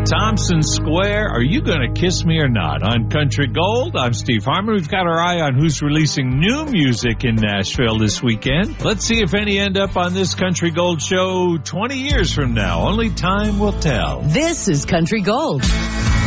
Thompson Square, Are You Gonna Kiss Me or Not? On Country Gold, I'm Steve Harmon. We've got our eye on who's releasing new music in Nashville this weekend. Let's see if any end up on this Country Gold show 20 years from now. Only time will tell. This is Country Gold.